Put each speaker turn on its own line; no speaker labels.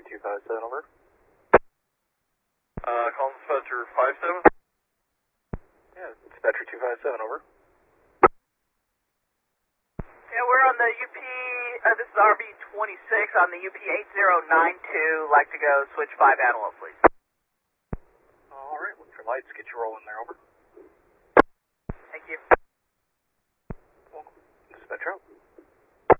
257, over.
Call Dispatcher 57?
Yeah, Dispatcher 257, over.
Yeah, we're on the UP, this is RB26 on the UP 8092. Like to go switch 5 Antelope, please.
Alright, look for lights, get you rolling there, over.
Thank you.
Welcome. Dispatcher out.